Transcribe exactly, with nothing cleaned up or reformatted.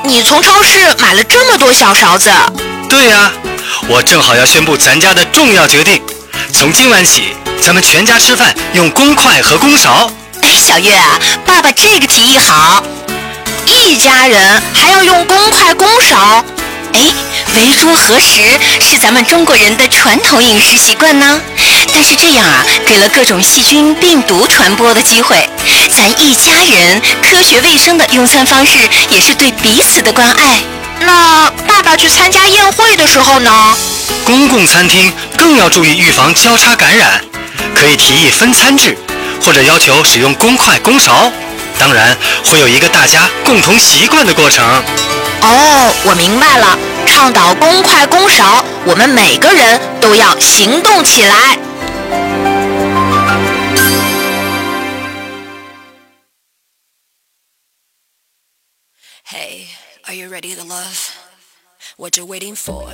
你从超市买了这么多小勺子？ 对呀、啊，我正好要宣布咱家的重要决定，从今晚起，咱们全家吃饭用公筷和公勺。 哎，小月啊，爸爸这个提议好，一家人还要用公筷公勺。哎，围桌合食是咱们中国人的传统饮食习惯呢，但是这样啊，给了各种细菌病毒传播的机会。咱一家人科学卫生的用餐方式，也是对彼此的关爱。那爸爸去参加宴会的时候呢？ 公共餐厅更要注意预防交叉感染，可以提议分餐制，或者要求使用公筷公勺。当然，会有一个大家共同习惯的过程。 哦，我明白了，倡导公筷公勺，我们每个人都要行动起来。 Hey, are you ready to love? What you waiting for?